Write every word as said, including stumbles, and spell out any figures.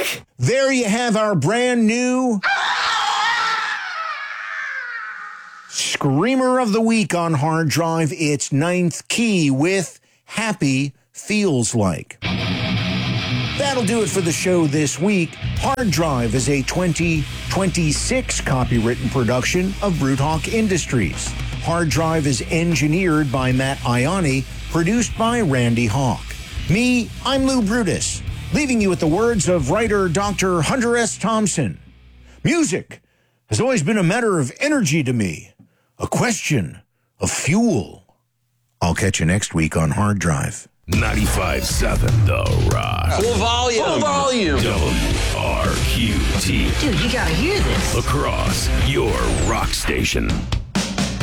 week. There you have our brand new Screamer of the Week on Hard Drive. It's Ninth Key with Happy Feels Like. That'll do it for the show this week. Hard Drive is a twenty twenty-six copywritten production of Brewtalk Industries. Hard Drive is engineered by Matt Ioni, produced by Randy Hawk. Me, I'm Lou Brutus, leaving you with the words of writer Doctor Hunter S. Thompson. Music has always been a matter of energy to me, a question of fuel. I'll catch you next week on Hard Drive. ninety-five seven The Rock. Full volume. Full volume. W R Q T. Dude, you gotta hear this. Across your rock station.